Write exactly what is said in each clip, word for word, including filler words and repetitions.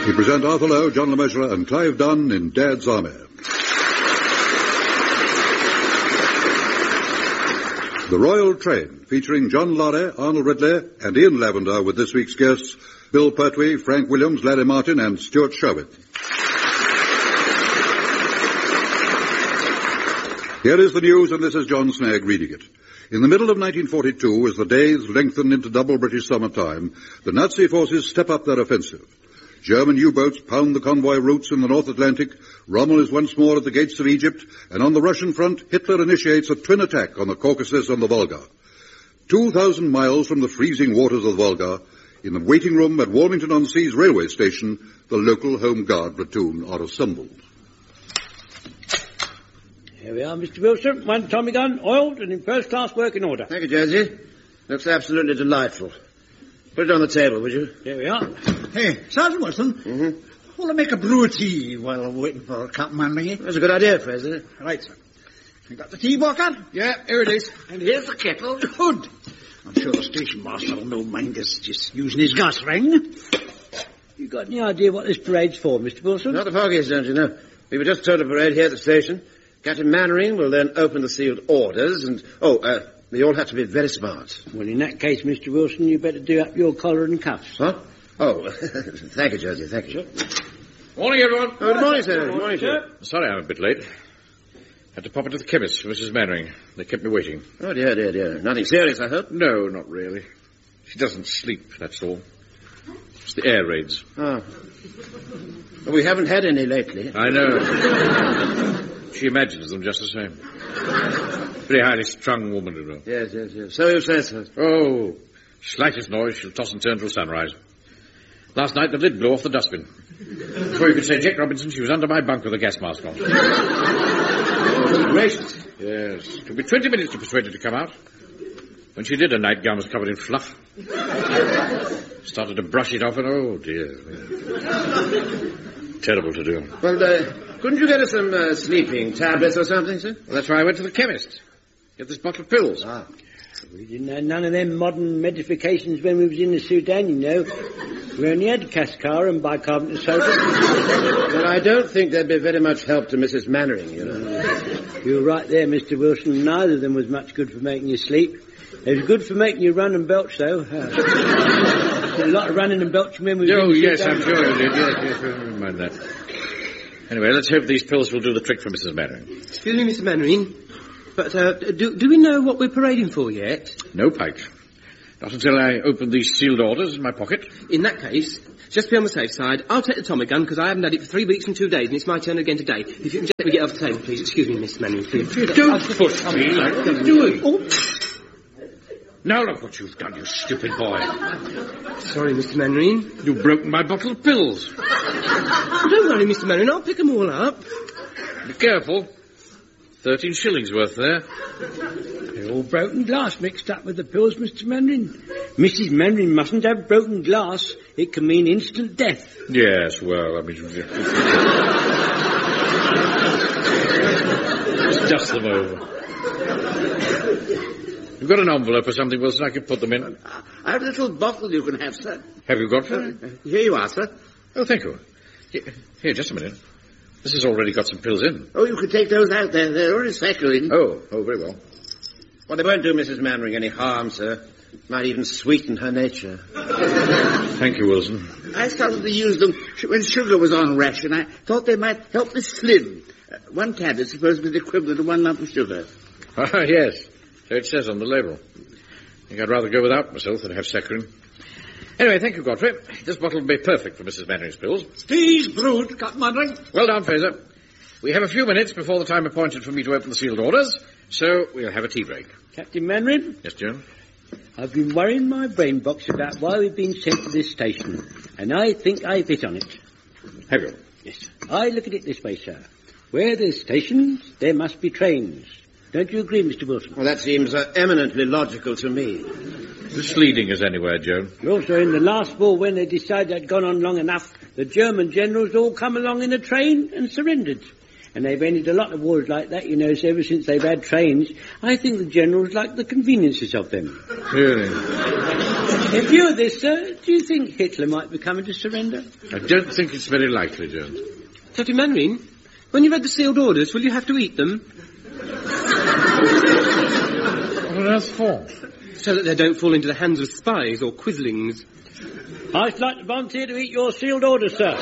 We present Arthur Lowe, John LeMessurier, and Clive Dunn in Dad's Army. The Royal Train, featuring John Lorry, Arnold Ridley, and Ian Lavender, with this week's guests, Bill Pertwee, Frank Williams, Larry Martin, and Stuart Sherwood. Here is the news, and this is John Snagg reading it. In the middle of nineteen forty-two, as the days lengthen into double British summertime, the Nazi forces step up their offensive. German U-boats pound the convoy routes in the North Atlantic, Rommel is once more at the gates of Egypt, and on the Russian front, Hitler initiates a twin attack on the Caucasus and the Volga. Two thousand miles from the freezing waters of the Volga, in the waiting room at Warmington-on-Sea's railway station, the local Home Guard platoon are assembled. Here we are, Mister Wilson. One Tommy gun, oiled and in first-class working order. Thank you, Jonesy. Looks absolutely delightful. Put it on the table, would you? Here we are. Hey, Sergeant Wilson. Mm-hmm. Want to make a brew of tea while waiting for Captain Manley? That's a good idea, Fraser. Right, sir. You got the tea, Walker? Yeah, here it is. And here's the kettle. Good. I'm sure the station master will no mind us just using his gas ring. You got any idea what this parade's for, Mister Wilson? Not the foggiest, don't you know? We were just told a parade here at the station. Captain Mannering will then open the sealed orders and... Oh, uh... they all have to be very smart. Well, in that case, Mister Wilson, you better do up your collar and cuffs. Huh? Oh, thank you, Josie, thank you. Morning, everyone. Oh, good morning, sir. Good morning, sir. Sorry I'm a bit late. Had to pop into the chemist for Missus Mannering. They kept me waiting. Oh, dear, dear, dear. Nothing serious, I hope? No, not really. She doesn't sleep, that's all. It's the air raids. Oh. Well, we haven't had any lately. I know. She imagines them just the same. Very highly strung woman, you know. Yes, yes, yes. So you say, sir. Oh, slightest noise, she'll toss and turn till sunrise. Last night, the lid blew off the dustbin. Before you could say Jack Robinson, she was under my bunk with a gas mask on. Oh, gracious. Yes. It took me twenty minutes to persuade her to come out. When she did, her nightgown was covered in fluff. Started to brush it off, and oh, dear. Terrible to do. Well, uh, couldn't you get us some uh, sleeping tablets or something, sir? Well, that's why I went to the chemist. Get this bottle of pills. Ah. We didn't have none of them modern medifications when we was in the Sudan, you know. We only had cascar and bicarbonate of soda. Well, I don't think there'd be very much help to Missus Mannering, you know. You're right there, Mister Wilson. Neither of them was much good for making you sleep. It was good for making you run and belch, though. Uh, a lot of running and belching when we were Oh, in the yes, Sudan. I'm sure you did. Yes, yes, never mind that. Anyway, let's hope these pills will do the trick for Missus Mannering. Excuse me, Mister Mannering, but uh, do, do we know what we're parading for yet? No, Pike. Not until I open these sealed orders in my pocket. In that case, just to be on the safe side, I'll take the Tommy gun, because I haven't had it for three weeks and two days, and it's my turn again today. If you can just let me get off the table, please. Excuse me, Mister Mannering, please. Don't push me like you're doing. Oh. Now look what you've done, you stupid boy. Sorry, Mister Mannering. You've broken my bottle of pills. Don't worry, Mister Mannering, I'll pick them all up. Be careful. Thirteen shillings worth there. They're all broken glass mixed up with the pills, Mister Mannering. Missus Mannering mustn't have broken glass. It can mean instant death. Yes, well, I mean... Just dust them over. You've got an envelope or something, Wilson, I can put them in. I have a little bottle you can have, sir. Have you got one? Uh, here you are, sir. Oh, thank you. Here, just a minute. This has already got some pills in. Oh, you can take those out there. They're already cycling. Oh, oh, very well. Well, they won't do Missus Mannering any harm, sir. Might even sweeten her nature. Thank you, Wilson. I started to use them when sugar was on ration. I thought they might help me slim. Uh, one tablet's supposed to be the equivalent of one lump of sugar. Ah, yes. So it says on the label. I think I'd rather go without myself than have saccharin. Anyway, thank you, Godfrey. This bottle will be perfect for Missus Mannering's pills. Tea's brewed, Captain Mannering. Well done, Fraser. We have a few minutes before the time appointed for me to open the sealed orders, so we'll have a tea break. Captain Mannering? Yes, Joan? I've been worrying my brain box about why we've been sent to this station, and I think I've hit on it. Have you? Yes. I look at it this way, sir. Where there's stations, there must be trains. Don't you agree, Mister Wilson? Well, that seems uh, eminently logical to me. This leading us anywhere, Joan? Also, in the last war, when they decided they'd gone on long enough, the German generals all come along in a train and surrendered. And they've ended a lot of wars like that, you know, so ever since they've had trains, I think the generals like the conveniences of them. Really? In view of this, sir, do you think Hitler might be coming to surrender? I don't think it's very likely, Jones. Captain Mannering, when you've read the sealed orders, will you have to eat them? What on earth for? So that they don't fall into the hands of spies or quislings. I should like to volunteer to eat your sealed orders, sir.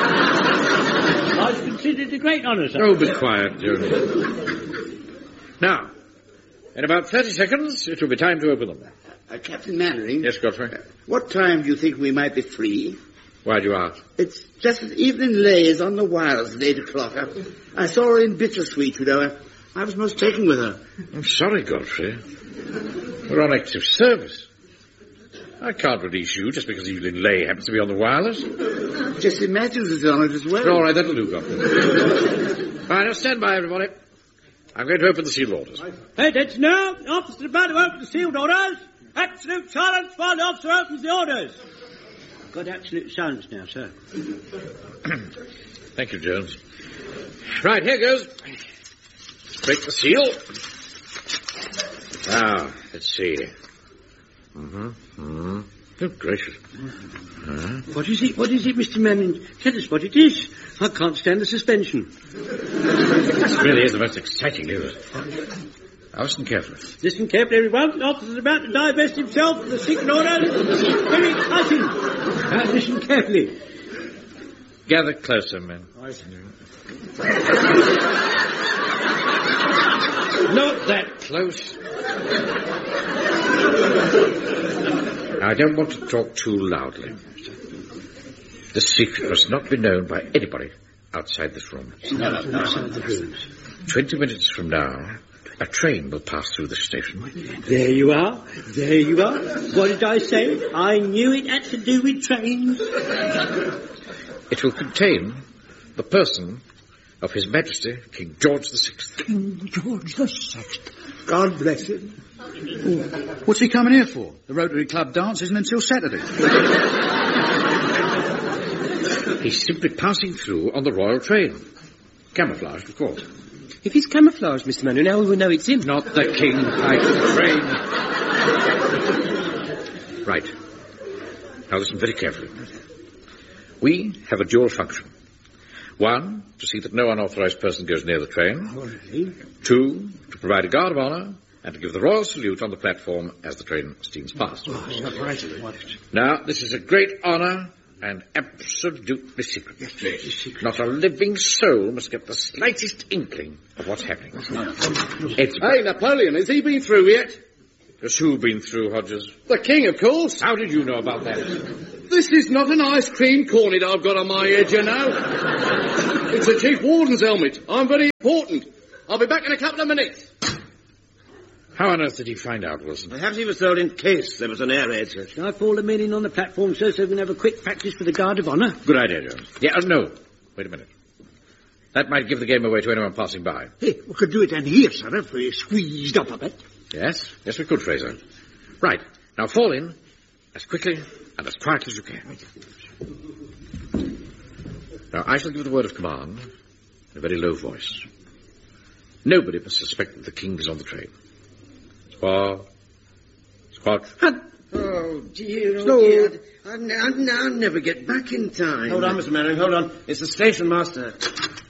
I should consider it a great honour, sir. Oh, be quiet, Jones. Now, in about thirty seconds, it will be time to open them. Uh, Captain Mannering? Yes, Godfrey? Uh, what time do you think we might be free? Why do you ask? It's just that Evelyn Lay is on the wires at eight o'clock. I, I saw her in Bittersweet, you know. I, I was most taken with her. I'm sorry, Godfrey. We're on active service. I can't release you just because Evelyn Lay happens to be on the wireless. Jessie Matthews is on it as well. All right, that'll do, Godfrey. Right, now stand by, everybody. I'm going to open the sealed orders. Hey, attention now. The officer's about to open the sealed orders. Absolute silence while the officer opens the orders. Got absolute silence now, sir. Thank you, Jones. Right, here goes. Break the seal. Now, let's see. Mm-hmm. Mm-hmm. Good gracious. Uh-huh. What is it? What is it, Mister Manning? Tell us what it is. I can't stand the suspension. This really is the most exciting news. Now listen carefully. Listen carefully, everyone. The officer's about to divest himself of the secret orders. Very exciting. Now, listen carefully. Gather closer, men. Not that close. I don't want to talk too loudly. The secret must not be known by anybody outside this room. Outside the rooms. Twenty minutes from now, a train will pass through the station. There you are. There you are. What did I say? I knew it had to do with trains. It will contain the person of His Majesty, King George the Sixth. King George the Sixth. God bless him. What's he coming here for? The Rotary Club dance isn't until Saturday. He's simply passing through on the royal train. Camouflaged, of course. If he's camouflaged, Mister Manu, now we will know it's him. Not the king, I train. Right. Now listen very carefully. We have a dual function. One, to see that no unauthorized person goes near the train. Two, to provide a guard of honor and to give the royal salute on the platform as the train steams past. Now, this is a great honor and absolutely secret. Not a living soul must get the slightest inkling of what's happening. It's... Hey, Napoleon, has he been through yet? Has who been through, Hodges? The king, of course. How did you know about that? This is not an ice cream cornet I've got on my head, you know. It's a chief warden's helmet. I'm very important. I'll be back in a couple of minutes. How on earth did he find out, Wilson? Perhaps he was told in case there was an air raid, sir. Shall I fall the men in on the platform, sir, so we can have a quick practice for the guard of honor? Good idea, Jones. Yeah, oh, no. Wait a minute. That might give the game away to anyone passing by. Hey, we could do it in here, sir, if we squeezed up a bit. Yes, yes, we could, Fraser. Right. Now fall in as quickly and as quietly as you can. Now, I shall give the word of command in a very low voice. Nobody must suspect that the king is on the train. Squad. Squad. Oh, dear, oh, Slow. dear. I'll, I'll, I'll never get back in time. Hold on, Mister Mannering, hold on. It's the station master.